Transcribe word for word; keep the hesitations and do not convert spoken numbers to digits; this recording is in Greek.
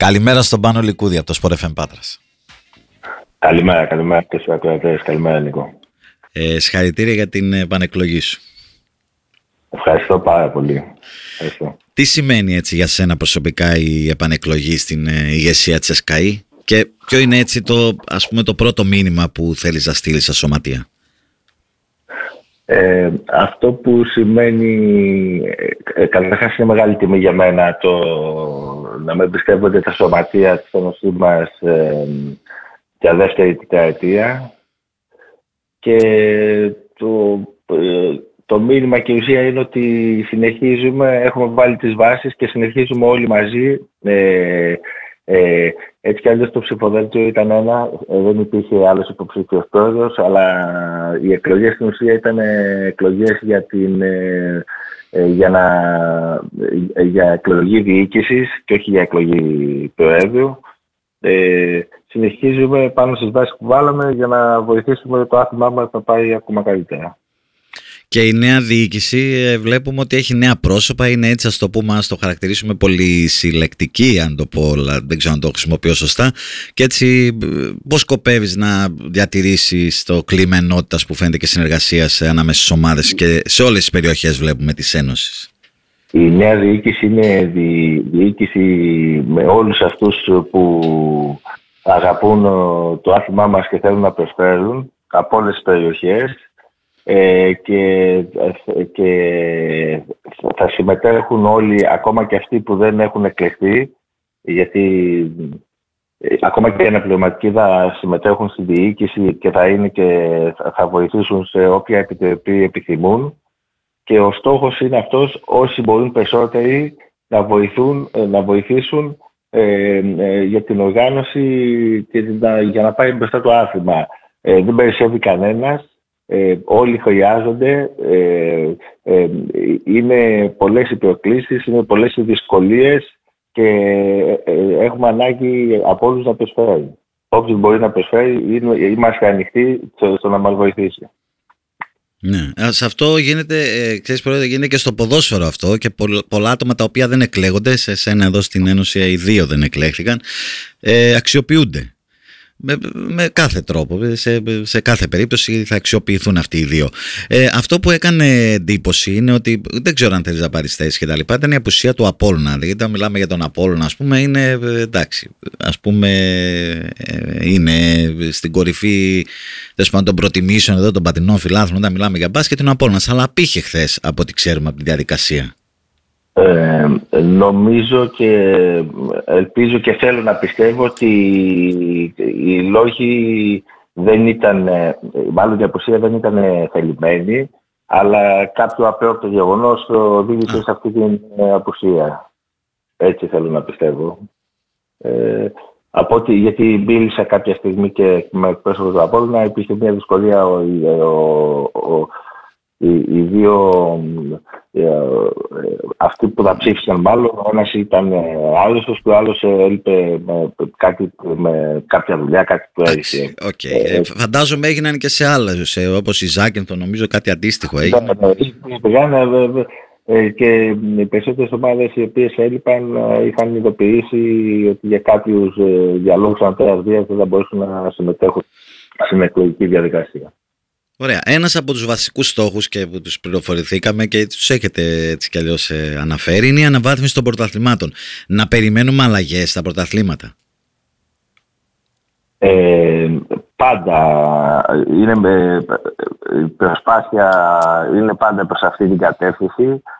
Καλημέρα στον Πάνο Λικούδη από το Sport εφ εμ Πάτρας. Καλημέρα, καλημέρα και στους ακροατές. Καλημέρα, Νίκο. Ε, συγχαρητήρια για την επανεκλογή σου. Ευχαριστώ πάρα πολύ. Ευχαριστώ. Τι σημαίνει έτσι για σένα προσωπικά η επανεκλογή στην ηγεσία της ΕΣΚΑΗ και ποιο είναι έτσι το, ας πούμε, το πρώτο μήνυμα που θέλεις να στείλεις στα σωματεία? Ε, αυτό που σημαίνει, ε, καταρχάς είναι μεγάλη τιμή για μένα το να με εμπιστεύονται τα σωματεία της Ένωσής μας ε, για δεύτερη τετραετία, και το, ε, το μήνυμα και η ουσία είναι ότι συνεχίζουμε, έχουμε βάλει τις βάσεις και συνεχίζουμε όλοι μαζί. ε, Ε, έτσι κι αλλιώς το ψηφοδέλτιο ήταν ένα, ε, δεν υπήρχε άλλος υποψήφιος πρόεδρος, αλλά οι εκλογές στην ουσία ήταν εκλογές για, την, ε, ε, για, να, ε, για εκλογή διοίκησης και όχι για εκλογή προέδρου. Ε, συνεχίζουμε πάνω στις βάσεις που βάλαμε για να βοηθήσουμε το άθλημά μας να πάει ακόμα καλύτερα. Και η νέα διοίκηση βλέπουμε ότι έχει νέα πρόσωπα, είναι έτσι, ας το πούμε, ας το χαρακτηρίσουμε πολύ συλλεκτική, αν το πω, δεν ξέρω αν το χρησιμοποιώ σωστά. Και έτσι πώς σκοπεύεις να διατηρήσεις το κλίμα ενότητας που φαίνεται και συνεργασίας ανάμεσα στις ομάδες και σε όλες τις περιοχές βλέπουμε της Ένωσης? Η νέα διοίκηση είναι δι, διοίκηση με όλους αυτούς που αγαπούν το άθλημά μας και θέλουν να προσφέρουν από όλες τις περιοχές. Ε, και, και θα συμμετέχουν όλοι, ακόμα και αυτοί που δεν έχουν εκλεχθεί, γιατί ε, ακόμα και οι αναπληρωματικοί θα συμμετέχουν στη διοίκηση και θα, είναι και θα βοηθήσουν σε όποια επιτροπή επιθυμούν, και ο στόχος είναι αυτός, όσοι μπορούν περισσότεροι να, βοηθούν, να βοηθήσουν ε, ε, για την οργάνωση και να, για να πάει μπροστά το άθλημα. Ε, δεν περισσεύει κανένας. Ε, όλοι χρειάζονται, ε, ε, είναι πολλές οι προκλήσεις, είναι πολλές οι δυσκολίες και ε, έχουμε ανάγκη από όλους να προσφέρει. Όποιος μπορεί να προσφέρει, είμαστε ανοιχτοί στο, στο να μας βοηθήσει. Ναι, σε αυτό γίνεται, ε, ξέρεις πρόεδρε, γίνεται και στο ποδόσφαιρο αυτό, και πολλ, πολλά άτομα τα οποία δεν εκλέγονται, σε σένα εδώ στην Ένωση οι δύο δεν εκλέχθηκαν, ε, αξιοποιούνται. Με, με κάθε τρόπο, σε, σε κάθε περίπτωση θα αξιοποιηθούν αυτοί οι δύο. Ε, αυτό που έκανε εντύπωση είναι ότι, δεν ξέρω αν θέλεις να πάρεις θέση και τα λοιπά, ήταν η απουσία του Απόλλωνα. Γιατί όταν μιλάμε για τον Απόλλωνα, ας πούμε, είναι εντάξει, ας πούμε, είναι στην κορυφή των προτιμήσεων εδώ των πατρινών φιλάθλων όταν μιλάμε για μπάσκετ, τον Απόλλωνα, αλλά απήχε χθες από ό,τι ξέρουμε από τη διαδικασία. Ε, νομίζω και ελπίζω και θέλω να πιστεύω ότι οι λόγοι δεν ήταν, μάλλον η απουσία δεν ήταν θελημένη, αλλά κάποιο απρόοπτο γεγονός οδήγησε σε αυτή την απουσία. Έτσι θέλω να πιστεύω. Ε, από ότι, γιατί μίλησα κάποια στιγμή και με εκπρόσωπο του Απόλλωνα, υπήρχε μια δυσκολία ο, ο, ο, οι, οι δύο ε, αυτοί που θα ψήφισαν, μάλλον ο ένας ήταν άρρωστος και ο άλλος έλειπε με, κάτι, με κάποια δουλειά, κάτι που έριξε. Okay. Ε, ε, φαντάζομαι έγιναν και σε άλλες, όπως η Ζάκυνθο, νομίζω κάτι αντίστοιχο έγινε. Ναι, ναι, ε, και οι περισσότερες ομάδες οι οποίες έλειπαν είχαν ειδοποιήσει ότι για κάποιους για λόγους ανωτέρας βίας δεν θα μπορούσαν να συμμετέχουν στην εκλογική διαδικασία. Ωραία. Ένας από τους βασικούς στόχους και που τους πληροφορηθήκαμε και τους έχετε έτσι κι αλλιώς ε, αναφέρει είναι η αναβάθμιση των πρωταθλημάτων. Να περιμένουμε αλλαγές στα πρωταθλήματα? Ε, πάντα είναι, ε, η προσπάθεια είναι πάντα προς αυτή την κατεύθυνση.